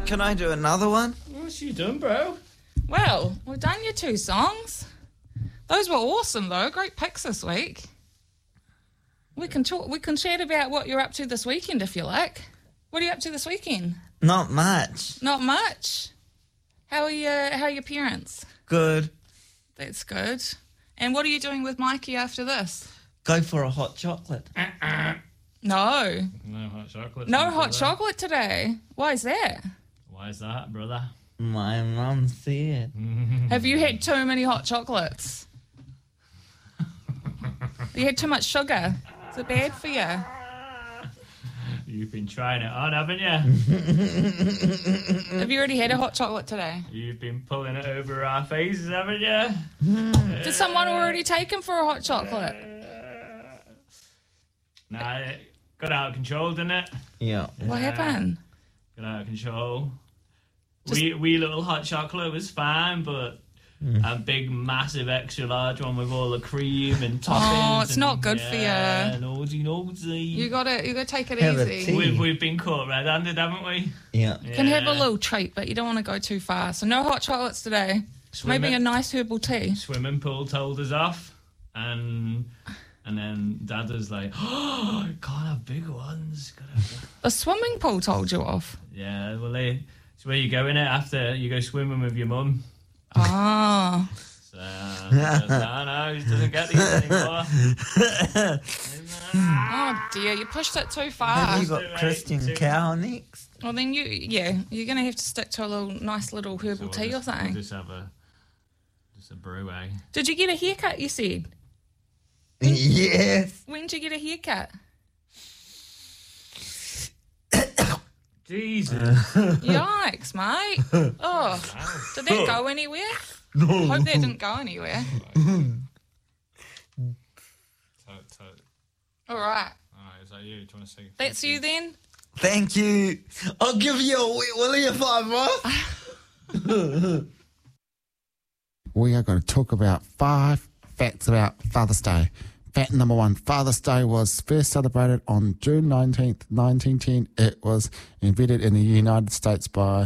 Can I do another one? What's you done, bro? Well, we've done your 2 songs. Those were awesome, though. Great picks this week. We can chat about what you're up to this weekend if you like. What are you up to this weekend? Not much. Not much. How are your parents? Good. That's good. And what are you doing with Mikey after this? Go for a hot chocolate. No. No hot chocolate. No hot chocolate today. Why is that? Why is that, brother? My mum said. Have you had too many hot chocolates? You had too much sugar. Is it bad for you? You've been trying it on, haven't you? Have you already had a hot chocolate today? You've been pulling it over our faces, haven't you? Did someone already take him for a hot chocolate? Nah, it got out of control, didn't it? Yeah. What happened? Got out of control. Wee little hot chocolate was fine, but a big, massive, extra large one with all the cream and toppings. Oh, it's not good for you. Nosy. You gotta take it Have a easy. tea. We've been caught red-handed, haven't we? Yeah. You can have a little treat, but you don't want to go too far. So no hot chocolates today. Maybe a nice herbal tea. Swimming pool told us off, and then Dad was like, "Oh, can't have big ones." The swimming pool told you off. Yeah, well, it's where you go in it after you go swimming with your mum. Ah. So, no, he doesn't get these anymore. Oh dear, you pushed it too far. Have you got Christian Cow next? Well then you're gonna have to stick to a nice little herbal tea or something. We'll just have a brew, eh? Did you get a haircut, you said? Yes. When did you get a haircut? Jesus. Yikes, mate. Oh, did that go anywhere? No. Hope that didn't go anywhere. All right. Alright, is that you? Do you want to say? That's you then? Thank you. I'll give you a wet willy if I'm off. We are going to talk about 5 facts about Father's Day. Fact number 1, Father's Day was first celebrated on June 19th, 1910. It was invented in the United States by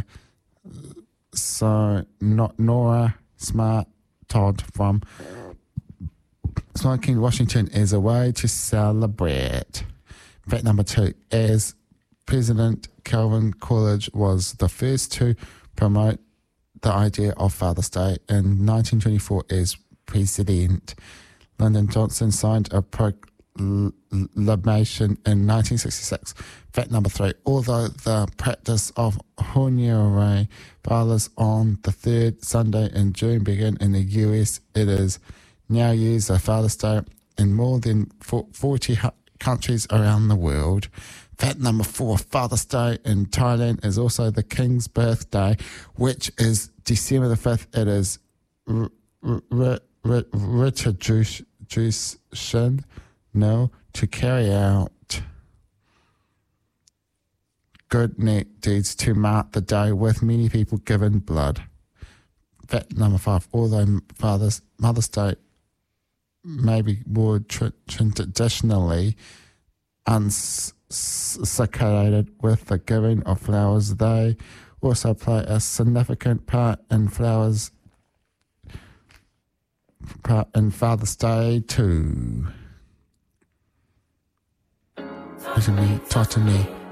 Nora Smart Todd from Smoking, Washington, as a way to celebrate. Fact number 2, as President Calvin Coolidge was the first to promote the idea of Father's Day in 1924 as president. Lyndon Johnson signed a proclamation in 1966. Fact number 3, although the practice of honoring fathers on the third Sunday in June began in the US, it is now used as Father's Day in more than 40 countries around the world. Fact number 4, Father's Day in Thailand is also the King's birthday, which is December the 5th. It is tradition to carry out good deeds to mark the day, with many people giving blood. Fact number 5, although Mother's Day may be more traditionally unsacred with the giving of flowers, they also play a significant part in Father's Day too. Talk to me.